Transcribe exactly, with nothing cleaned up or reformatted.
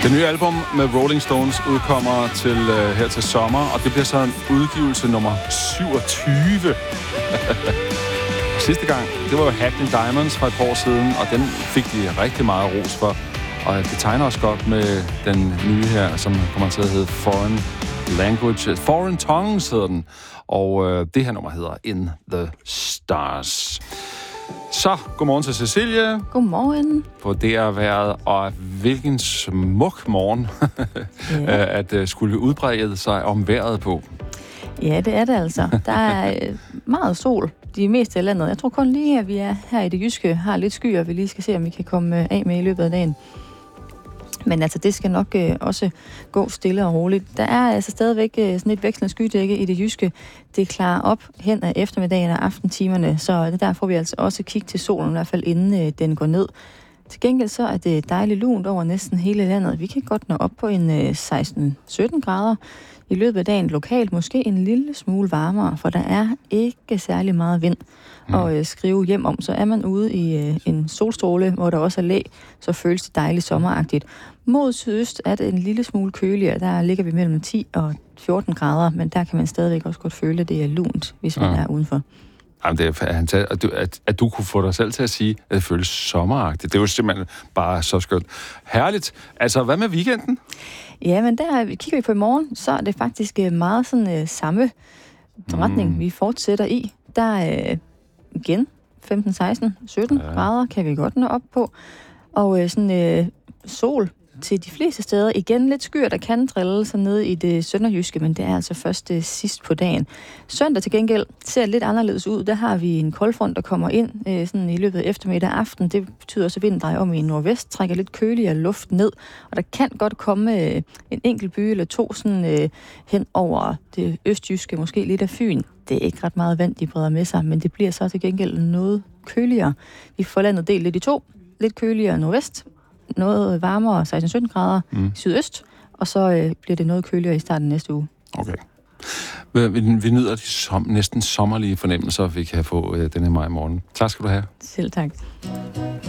Det nye album med Rolling Stones udkommer til uh, her til sommer, og det bliver så en udgivelse nummer syvogtyve. Sidste gang, det var jo Hackney Diamonds fra et par år siden, og den fik de rigtig meget ros for. Og det tegner også godt med den nye her, som kommer til at hedde Foreign Language. Foreign Tongues hedder den, og øh, det her nummer hedder In the Stars. Så, godmorgen til Cecilie. Godmorgen. På det er været, og hvilken smuk morgen, yeah. at uh, skulle udbrede sig om vejret på. Ja, det er det altså. Der er meget sol de meste af landet. Jeg tror kun lige, at vi er her i det jyske, har lidt skyer, vi lige skal se, om vi kan komme af med i løbet af dagen. Men altså, det skal nok øh, også gå stille og roligt. Der er altså stadigvæk øh, sådan et vekslende skydække i det jyske. Det klarer op hen af eftermiddagen og aftentimerne, så det der får vi altså også kigge til solen, i hvert fald inden øh, den går ned. Til gengæld så er det dejligt lunt over næsten hele landet. Vi kan godt nå op på en øh, seksten sytten grader i løbet af dagen. Lokalt måske en lille smule varmere, for der er ikke særlig meget vind at øh, skrive hjem om. Så er man ude i øh, en solstråle, hvor der også er læ, så føles det dejligt sommeragtigt. Mod sydøst er det en lille smule køligere. Der ligger vi mellem ti og fjorten grader, men der kan man stadigvæk også godt føle, at det er lunt, hvis man ja. er udenfor. Jamen, det er fantastisk, at du, at, at du kunne få dig selv til at sige, at det føles sommeragtigt. Det er jo simpelthen bare så skønt. Herligt. Altså, hvad med weekenden? Ja, men der kigger vi på i morgen, så er det faktisk meget sådan uh, samme retning, mm. vi fortsætter i. Der er uh, igen femten, seksten, sytten ja. grader kan vi godt nå op på. Og uh, sådan uh, sol til de fleste steder. Igen lidt skyer, der kan drille sig ned i det sønderjyske, men det er altså først uh, sidst på dagen. Søndag til gengæld ser lidt anderledes ud. Der har vi en koldfront, der kommer ind uh, sådan i løbet af eftermiddag og aften. Det betyder også, at vinden drejer om i nordvest, trækker lidt køligere luft ned, og der kan godt komme uh, en enkelt by eller to sådan, uh, hen over det østjyske, måske lidt af Fyn. Det er ikke ret meget vand, de breder med sig, men det bliver så til gengæld noget køligere. Vi får landet delt lidt i to. Lidt køligere nordvest, noget varmere, seksten sytten grader mm. sydøst, og så øh, bliver det noget køligere i starten næste uge. Okay. Vi, vi nyder de som, næsten sommerlige fornemmelser, vi kan få øh, denne maj morgen. Tak skal du have. Selv tak.